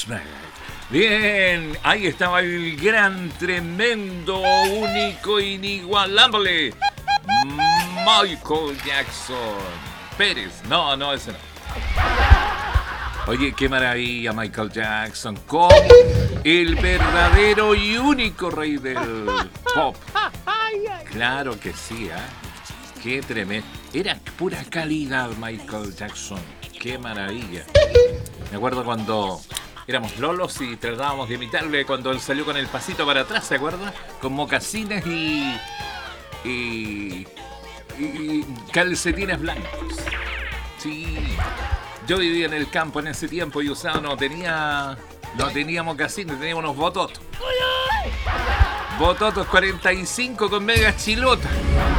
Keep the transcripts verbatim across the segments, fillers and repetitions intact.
Smith. Bien, ahí estaba el gran, tremendo, único, inigualable Michael Jackson. Pérez, no, no, ese no. Oye, qué maravilla Michael Jackson, como el verdadero y único rey del pop. Claro que sí, ¿eh? Qué tremendo. Era pura calidad Michael Jackson. Qué maravilla. Me acuerdo cuando éramos lolos y tratábamos de imitarle cuando él salió con el pasito para atrás, ¿se acuerda? Con mocasines y, y, y calcetines blancos. Sí. Yo vivía en el campo en ese tiempo y usaba, no tenía, no tenía mocasines, tenía unos bototos. Bototos cuarenta y cinco con mega chilota.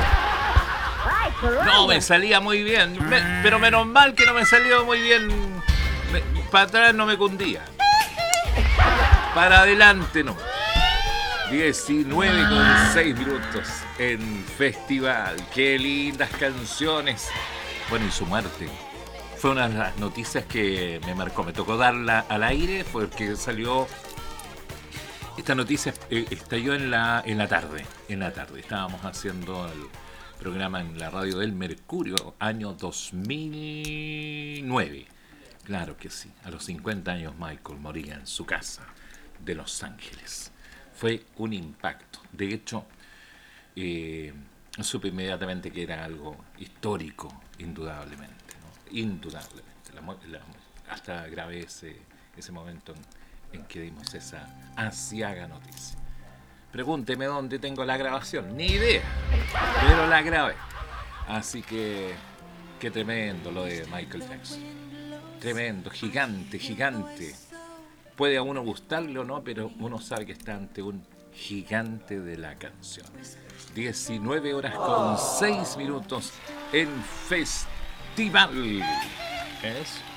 No, me salía muy bien, me, pero menos mal que no me salió muy bien. Me, para atrás no me cundía. Para adelante no. diecinueve con seis minutos en festival. Qué lindas canciones. Bueno, y su muerte fue una de las noticias que me marcó. Me tocó darla al aire porque salió. Esta noticia eh, estalló en la, en la tarde. En la tarde. Estábamos haciendo el programa en la radio del Mercurio, año dos mil nueve. Claro que sí. A los cincuenta años Michael moría en su casa de Los Ángeles. Fue un impacto. De hecho, eh, supe inmediatamente que era algo histórico, indudablemente, ¿no? Indudablemente. La, la, hasta grabé ese, ese momento en, en que dimos esa aciaga noticia. Pregúnteme dónde tengo la grabación. Ni idea. Pero la grabé. Así que, qué tremendo lo de Michael Jackson. Tremendo, gigante, gigante. Puede a uno gustarle o no, pero uno sabe que está ante un gigante de la canción. diecinueve horas con seis minutos en festival. ¿Es?